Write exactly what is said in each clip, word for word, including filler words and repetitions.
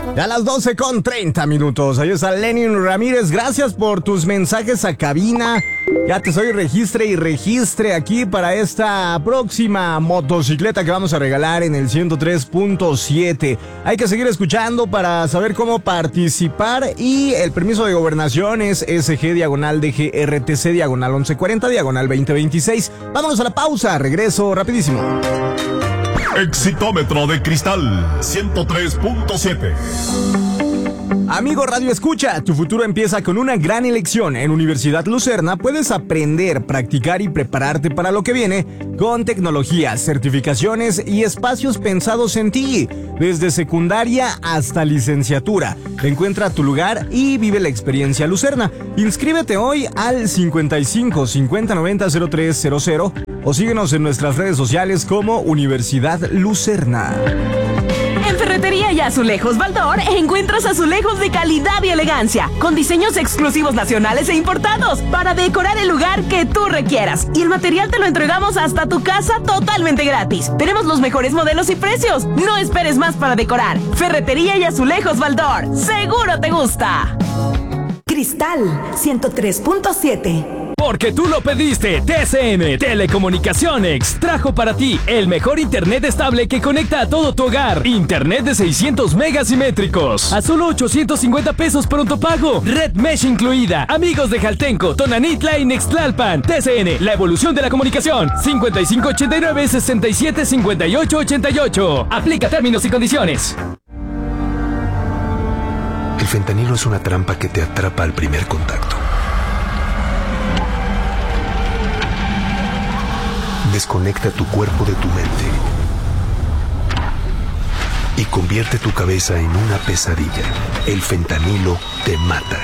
A las doce con treinta minutos. Ahí está Lenin Ramírez. Gracias por tus mensajes a cabina. Ya te soy registre y registre aquí para esta próxima motocicleta que vamos a regalar en el ciento tres punto siete. Hay que seguir escuchando para saber cómo participar. Y el permiso de gobernación es S G diagonal D G R T C diagonal once cuarenta diagonal veinte veintiséis. Vámonos a la pausa. Regreso rapidísimo. Exitómetro de cristal ciento tres punto siete. Amigo Radio Escucha, tu futuro empieza con una gran elección. En Universidad Lucerna puedes aprender, practicar y prepararte para lo que viene con tecnologías, certificaciones y espacios pensados en ti. Desde secundaria hasta licenciatura. Encuentra tu lugar y vive la experiencia Lucerna. Inscríbete hoy al cincuenta y cinco cincuenta noventa cero tres cero cero o síguenos en nuestras redes sociales como Universidad Lucerna. En Ferretería y Azulejos Baldor encuentras azulejos de calidad y elegancia, con diseños exclusivos nacionales e importados, para decorar el lugar que tú requieras. Y el material te lo entregamos hasta tu casa totalmente gratis. Tenemos los mejores modelos y precios. No esperes más para decorar. Ferretería y Azulejos Baldor. ¡Seguro te gusta! Cristal ciento tres punto siete. Porque tú lo pediste, T C N Telecomunicaciones trajo para ti el mejor internet estable que conecta a todo tu hogar. Internet de seiscientos megas simétricos a solo ochocientos cincuenta pesos pronto pago. Red Mesh incluida. Amigos de Jaltenco, Tonanitla y Nextlalpan. T C N, la evolución de la comunicación. cincuenta y cinco ochenta y nueve sesenta y siete cincuenta y ocho ochenta y ocho. Aplica términos y condiciones. El fentanilo es una trampa que te atrapa al primer contacto. Desconecta tu cuerpo de tu mente y convierte tu cabeza en una pesadilla. El fentanilo te mata.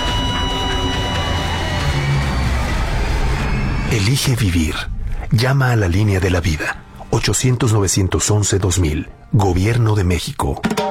Elige vivir. Llama a la línea de la vida. ochocientos novecientos once dos mil. Gobierno de México.